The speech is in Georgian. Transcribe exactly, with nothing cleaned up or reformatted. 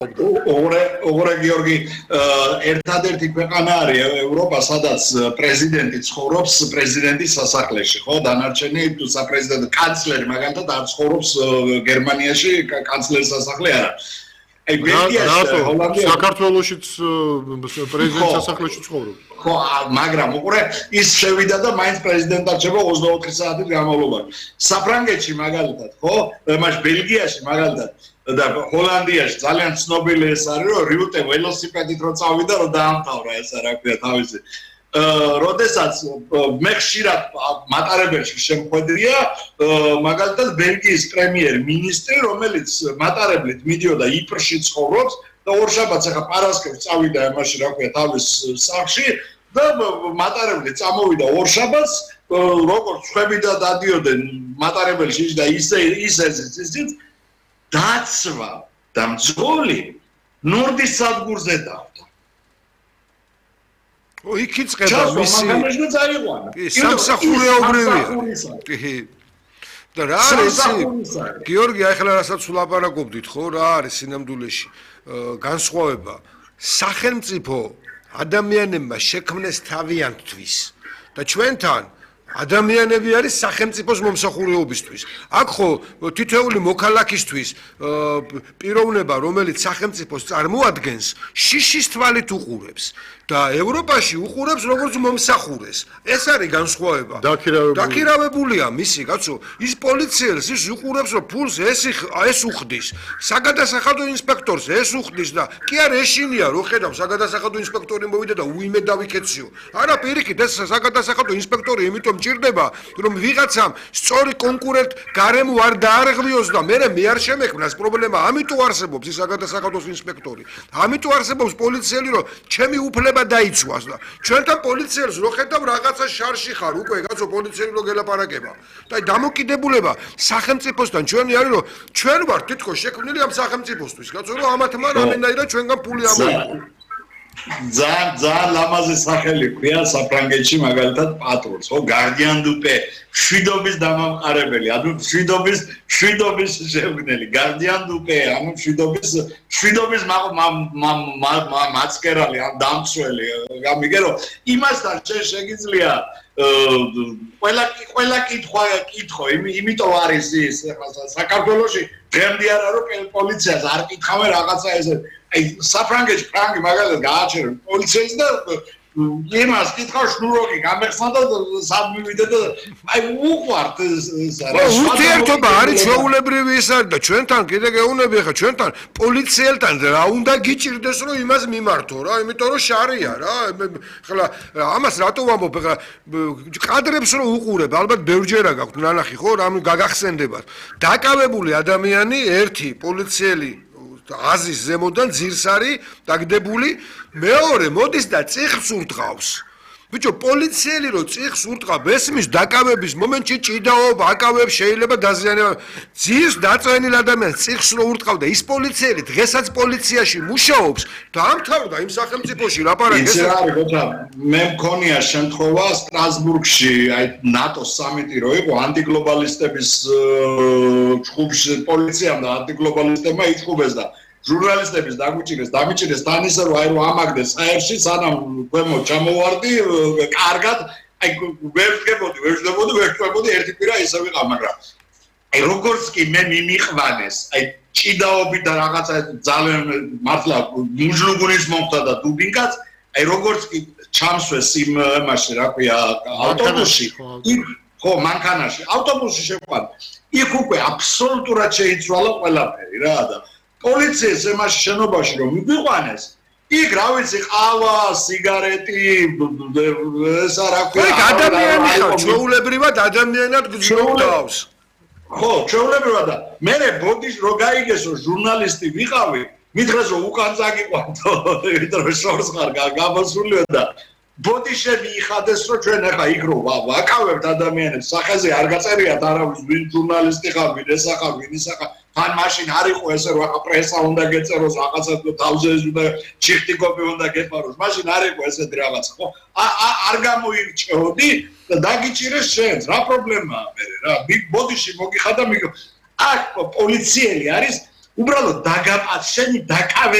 ოღონდ ოღონდ გიორგი ერთადერთი ქვეყანა არის ევროპა, სადაც პრეზიდენტი ცხოვრობს პრეზიდენტის სასახლეში, ხო? დანარჩენი თუ საპრეზიდენტო კანცლერი მაგალითად არ ცხოვრობს გერმანიაში, კანცლერის სასახლე არა. აი ბელგიაში, ჰოლანდიაში, საქართველოშიც პრეზიდენტის სასახლეში ცხოვრობს. ხო, მაგრამ უყურე ის შევიდა და მაინც პრეზიდენტად შევა ოცდაოთხი საათის განმავლობაში. საფრანგეთში მაგალითად, ხო? მაშ ბელგიაში მაგალითად და ჰოლანდიაში ძალიან ცნობილი ეს არის, რომ რიუტე ველოსიპედით რო წავიდა, რომ დაამთავრა ეს რა ქვია თავისი. როდესაც მე ხშირად მატარებელში შემხვედრია მაგალითად ბელგიის პრემიერ-მინისტრი, რომელიც მატარებლით მიდიოდა იპრში ცხოვრობს და ორშაბათს ახლა პარასკევს წავიდა იმაში რა ქვია თავის სახლში და მატარებლით წამოვიდა ორშაბათს, როგორც ხვები და დადიოდნენ მატარებელში და ისე ისე ისე დაცვა და მძღოლი ნორდის სადგურზე დავდა. ო იქით წება მისი კი სამსახურეობრივია კი და რა არის გიორგი ახლა რასაც ვლაპარაკობდით ხო რა არის სინამდვილეში განსხვავება სახელმწიფო ადამიანებმა შექმნეს თავიანთვის და ჩვენთან ადამიანები არის სახელმწიფოს მომსახურეობისთვის. აქ ხო თითოეული მოქალაქისთვის პიროვნება, რომელიც სახელმწიფოს წარმოადგენს, შიშის თვალით უყურებს და ევროპაში უყურებს როგორც მომსახურეს. ეს არის განსხვავება. დაქირავებულია მისი, კაცო, ის პოლიციელს ის უყურებს, რომ ფულს ეს ეს უხდის. საგადასახადო ინსპექტორს ეს უხდის და კი არ ეშინია, რო ხედავ საგადასახადო ინსპექტორი მოვიდა და უიმე დავიქეციო. არა, პირიქით, ეს საგადასახადო ინსპექტორი იმიტომ ჭირდება, რომ ვიღაცამ სწორი კონკურენტ გარემო არ დაარღვიოს და მე მე არ შემექმნას პრობლემა, ამიტომ არსებობს ის საგადასახადოს ინსპექტორი. ამიტომ არსებობს პოლიციელი, რომ ჩემი უფლება დაიცვას და ჩვენთან პოლიციელს რო ხედავ რაღაცა შარში ხარ უკვე კაცო პოლიციელი რო გელაპარაკება და დამოკიდებულება სახელმწიფოსთან ჩვენი არის რომ ჩვენ ვართ თითქოს შექმნილი ამ სახელმწიფოსთვის კაცო რომ ამათმა რამენაირად ჩვენგან ფული ამოიღო ძალიან ძალიან ლამაზი სახელი ქვია საფრანგეთში მაგალითად პატრონს ხო გარდიან დუ პე შვიდობის დამამყარებელი ანუ შვიდობის შვიდობის შექმნელი გარდიან დუ პე ანუ შვიდობის შვიდობის მაცკერალი ან დამცველი გამიგე რომ იმასთან შეიძლება ყველა ყველა კითხვა კითხო იმიტომ არის ის საქართველოში დღემდე არა რომ პოლიციას არ კითხავენ რაღაცა ესე აი საფრანგეთში ფრანგი მაგალითად გააჩერე პოლიციას და იმას კითხავ შნუროგი გამეხსნა და სამივიდა და აი უყვართ ეს რა ურთიერთობა არის ჩვეულებრივი ის არის და ჩვენთან კიდე გეუბნები ხა ჩვენთან პოლიციელთან რა უნდა გიჭირდეს რომ იმას მიმართო რა იმიტომ რომ შარია რა ხლა ამას რატო ვამბობ ხა კადრებს რო უყურებ ალბათ ბევრჯერა გაქვთ ნანახი ხო რა გაგახსენდებათ დაკავებული ადამიანი ერთი პოლიციელი აზის ზემოდან ძირს არის დაგდებული მეორე მოდის და წიხს ურტყავს ბიჭო პოლიციელი რო წიხს ურტყავ ესმის დაკავების მომენტში ჭიდაობა აკავებს შეიძლება დაზიანება ძირს დაწვენილ ადამიანს წიხს რო ურტყავ და ის პოლიციელი დღესაც პოლიციაში მუშაობს დაამთავრდა იმ სახელმწიფოში ლაპარაკი ეს არის ხოთა მე მქონია შემთხვევა სტრასბურგში აი ნატოს სამიტი რო იყო ანტიგლობალისტების ჯგუფში პოლიციამ და ანტიგლობალისტებმა იჭუბეს და ჟურნალისტების დაგვიჭირეს, დამიჭირეს თან ისე რომ აი რომ ამაგდეს აერში, სანამ ქვემო ჩამოვარდი, კარგად, აი ვერ ვდგებოდი, ვერ ვდგებოდი, ვერ ვდგებოდი, ერთი კვირა ისე ვიყავ, მაგრამ აი როგორც კი მე მიმიყვანეს, აი ჭიდაობით და რაღაცა ძალიან მართლა მუჟლუგუნის მომხდა და დუბინკაც, აი როგორც კი ჩამსვეს იმ მასში, რა ქვია, ავტობუსში, ხო, მანქანაში, ავტობუსში შეყვან. იქ უკვე აბსოლუტურად შეიცვალა ყველაფერი რა და პოლიციის ემაში შენობაში რომ მიგვიყვანეს იქ რა ვიცი ყავა, სიგარეტი, ესა რა ქვია ეგ ადამიანი ხარ, ჩვეულებრივად ადამიანად გძნობს. ხო, ჩვეულებრივად და მე ბოდიშ რო გაიგესო ჟურნალისტი ვიყავი, მითხრეს რომ უკან წაგიყვანთო, იმიტომ რომ შორს ხარ გამოსულიო და ბოდიშები იხადეს რომ ჩვენ ახლა იქ რო ვაკავებთ ადამიანებს, სახეზე არ გაწერიათ არავის ვინ ჟურნალისტი ხარ, ვინ ესა ხარ, ვინ ისა ხარ თან მაშინ არ იყო ესე რომ ახლა პრესა უნდა გეწეროს რაღაცა თავზე უნდა ჩიხტიკოპი უნდა გეპაროს მაშინ არ იყო ესეთი რაღაცა ხო არ გამოირჩეოდი და დაგიჭირეს შენს რა პრობლემაა მე რა ბოდიში მოგიხადა მიგ აქ პოლიციელი არის უბრალოდ დაგაპაც შენი დაკავე